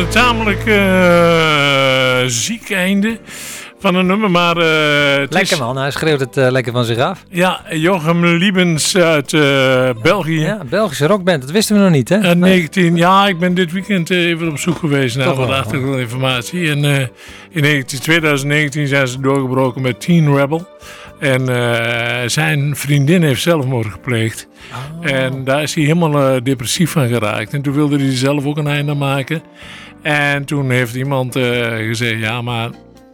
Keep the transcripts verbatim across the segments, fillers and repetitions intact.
Een tamelijk uh, ziek einde van een nummer, maar... Uh, lekker is, man, hij schreeuwt het uh, lekker van zich af. Ja, Jochem Liebens uit uh, België. Ja, Belgische rockband, dat wisten we nog niet, hè? Uh, negentien, ja, ik ben dit weekend uh, even op zoek geweest naar wat achtergrondinformatie. En uh, in negentien, twintig negentien zijn ze doorgebroken met Teen Rebel. En uh, zijn vriendin heeft zelfmoord gepleegd. Oh. En daar is hij helemaal uh, depressief van geraakt. En toen wilde hij zelf ook een einde maken. En toen heeft iemand uh, gezegd, ja, maar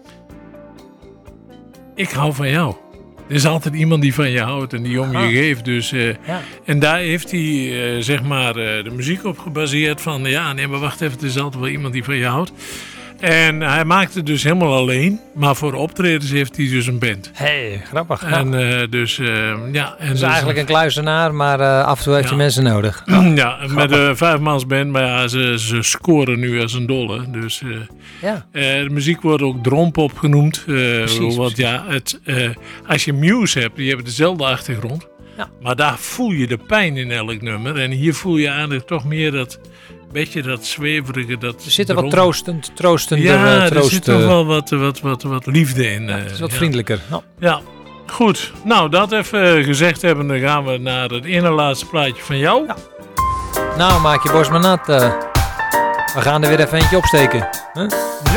ik hou van jou. Er is altijd iemand die van je houdt en die om Aha. je geeft. Dus, uh, ja. En daar heeft hij uh, zeg maar uh, de muziek op gebaseerd van, ja, nee, maar wacht even, er is altijd wel iemand die van je houdt. En hij maakte het dus helemaal alleen, maar voor optredens heeft hij dus een band. Hé, hey, grappig. En uh, dus, uh, ja. En dus dus eigenlijk een kluizenaar, maar uh, af en toe heeft ja. hij mensen nodig. Ja, met een vijfmansband, maar ja, ze, ze scoren nu als een dolle. Dus uh, ja. uh, de muziek wordt ook drompop genoemd. Uh, precies, want precies. ja, het, uh, als je Muse hebt, die hebben dezelfde achtergrond. Ja. Maar daar voel je de pijn in elk nummer. En hier voel je eigenlijk toch meer dat... beetje dat zweverige. Dat er zit er wat troostend, troostend. Ja, uh, troost, er zit toch wel wat, wat, wat, wat liefde in. Ja, het is wat ja. vriendelijker. Ja. ja, goed. Nou, dat even gezegd hebben, dan gaan we naar het ene laatste plaatje van jou. Ja. Nou, maak je borst maar nat. Uh, we gaan er weer even eentje opsteken. Huh?